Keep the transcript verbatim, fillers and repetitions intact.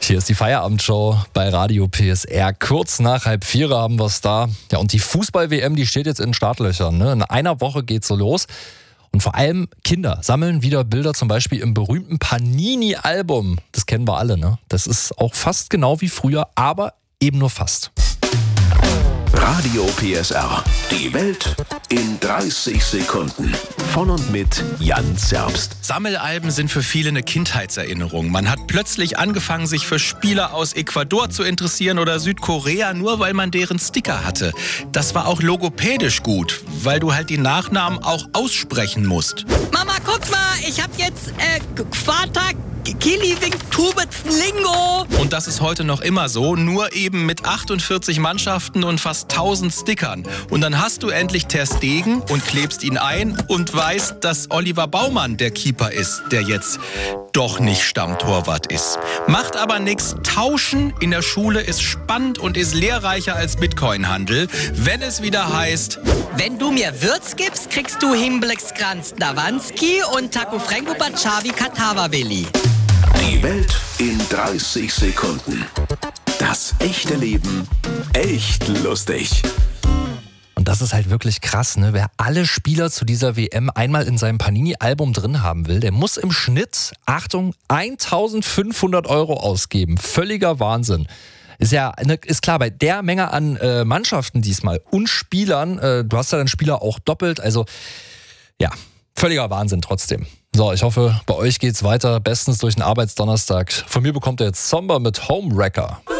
Hier ist die Feierabendshow bei Radio P S R. Kurz nach halb vier haben wir es da. Ja, und die Fußball-W M, die steht jetzt in den Startlöchern. Ne? In einer Woche geht's so los. Und vor allem Kinder sammeln wieder Bilder, zum Beispiel im berühmten Panini-Album. Das kennen wir alle, ne? Das ist auch fast genau wie früher, aber eben nur fast. Radio P S R. Die Welt in dreißig Sekunden. Von und mit Jan Zerbst. Sammelalben sind für viele eine Kindheitserinnerung. Man hat plötzlich angefangen, sich für Spieler aus Ecuador zu interessieren oder Südkorea, nur weil man deren Sticker hatte. Das war auch logopädisch gut, weil du halt die Nachnamen auch aussprechen musst. Mama, guck mal, ich hab jetzt äh, Quata Kili-Wing-Tubitz-Lingo. Und das ist heute noch immer so, nur eben mit achtundvierzig Mannschaften und fast tausend Stickern. Und dann hast du endlich Ter Stegen und klebst ihn ein und weißt, dass Oliver Baumann der Keeper ist, der jetzt doch nicht Stammtorwart ist. Macht aber nichts. Tauschen in der Schule ist spannend und ist lehrreicher als Bitcoin-Handel, wenn es wieder heißt: Wenn du mir Würz gibst, kriegst du Himblex-Kranz Dawanski und Taco Franco Bachavi Katawawili. Die Welt in dreißig Sekunden. Das echte Leben echt lustig. Und das ist halt wirklich krass, ne? Wer alle Spieler zu dieser W M einmal in seinem Panini-Album drin haben will, der muss im Schnitt, Achtung, eintausendfünfhundert Euro ausgeben. Völliger Wahnsinn. Ist ja, ist klar, bei der Menge an äh, Mannschaften diesmal und Spielern, äh, du hast ja dann Spieler auch doppelt, also ja, völliger Wahnsinn trotzdem. So, ich hoffe, bei euch geht's weiter, bestens durch den Arbeitsdonnerstag. Von mir bekommt ihr jetzt Zomba mit Homewrecker.